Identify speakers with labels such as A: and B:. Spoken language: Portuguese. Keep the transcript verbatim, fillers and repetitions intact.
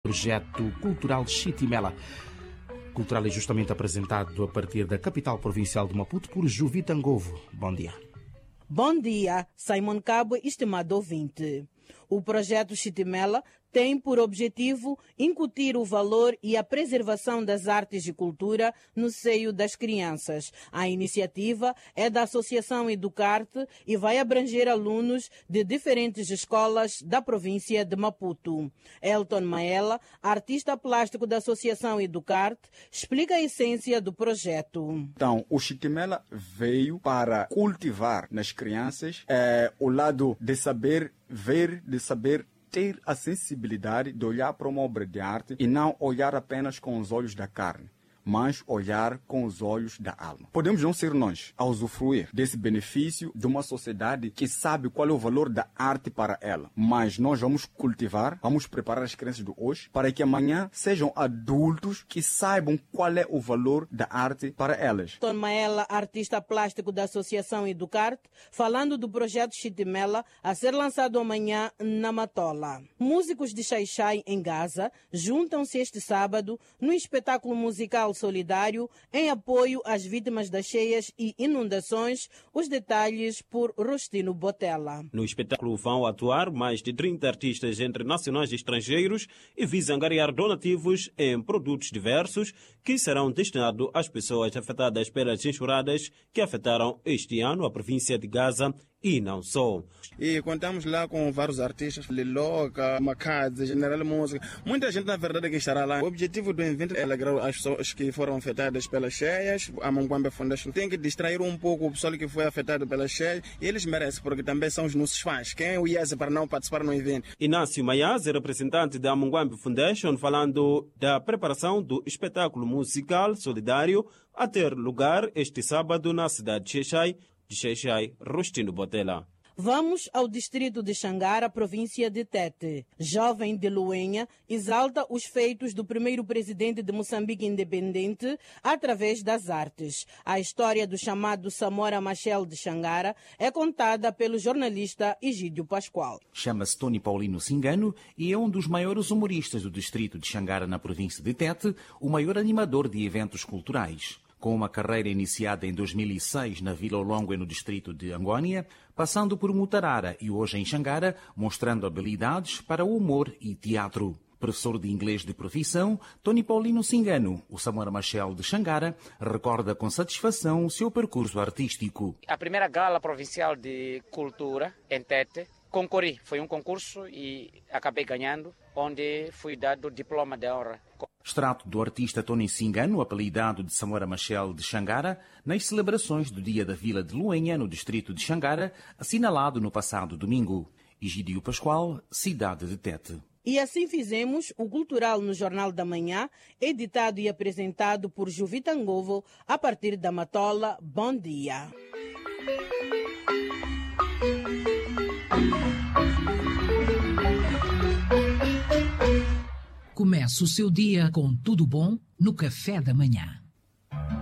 A: Projeto Cultural Chitimela. Cultural é justamente apresentado a partir da capital provincial de Maputo por Juvita Ngovo. Bom dia.
B: Bom dia, Simon Cabo, estimado ouvinte. O projeto Chitimela tem por objetivo incutir o valor e a preservação das artes e cultura no seio das crianças. A iniciativa é da Associação Educarte e vai abranger alunos de diferentes escolas da província de Maputo. Elton Maela, artista plástico da Associação Educarte, explica a essência do projeto.
C: Então, o Chitimela veio para cultivar nas crianças é, o lado de saber ver, de saber ter a sensibilidade de olhar para uma obra de arte e não olhar apenas com os olhos da carne, mas olhar com os olhos da alma. Podemos não ser nós a usufruir desse benefício de uma sociedade que sabe qual é o valor da arte para ela, mas nós vamos cultivar, vamos preparar as crianças de hoje para que amanhã sejam adultos que saibam qual é o valor da arte para elas.
B: Tom Maela, artista plástico da Associação Educarte, falando do projeto Chitimela a ser lançado amanhã na Matola. Músicos de Xai-Xai em Gaza juntam-se este sábado no espetáculo musical solidário em apoio às vítimas das cheias e inundações. Os detalhes por Rostino Botella.
D: No espetáculo vão atuar mais de trinta artistas entre nacionais e estrangeiros e visam angariar donativos em produtos diversos que serão destinados às pessoas afetadas pelas enxurradas que afetaram este ano a província de Gaza e não só.
E: E contamos lá com vários artistas, Liloca, Macadze, General Música, muita gente na verdade que estará lá. O objetivo do evento é alegrar as pessoas que foram afetadas pelas cheias. A Munguambe Foundation tem que distrair um pouco o pessoal que foi afetado pelas cheias e eles merecem, porque também são os nossos fãs. Quem é o I E S para não participar no evento?
D: Inácio Maiase, representante da Munguambe Foundation, falando da preparação do espetáculo musical solidário a ter lugar este sábado na cidade de Xai-Xai. De Xai-Xai, Rostino Botella.
B: Vamos ao distrito de Xangara, província de Tete. Jovem de Luenha exalta os feitos do primeiro presidente de Moçambique independente através das artes. A história do chamado Samora Machel de Xangara é contada pelo jornalista Egídio Pascoal.
A: Chama-se Tony Paulino Singano e é um dos maiores humoristas do distrito de Xangara, na província de Tete, o maior animador de eventos culturais. Com uma carreira iniciada em dois mil e seis na Vila Olongue, no distrito de Angônia, passando por Mutarara e hoje em Xangara, mostrando habilidades para o humor e teatro. Professor de inglês de profissão, Tony Paulino Singano, o Samora Machel de Xangara, recorda com satisfação o seu percurso artístico.
F: A primeira gala provincial de cultura em Tete, concorri. Foi um concurso e acabei ganhando, onde fui dado o diploma de honra.
A: Extrato do artista Tony Singano, apelidado de Samora Machel de Xangara, nas celebrações do Dia da Vila de Luenha, no distrito de Xangara, assinalado no passado domingo. Egídio Pascoal, cidade de Tete.
B: E assim fizemos o Cultural no Jornal da Manhã, editado e apresentado por Juvita Ngovo, a partir da Matola. Bom dia.
G: Comece o seu dia com tudo bom no café da manhã.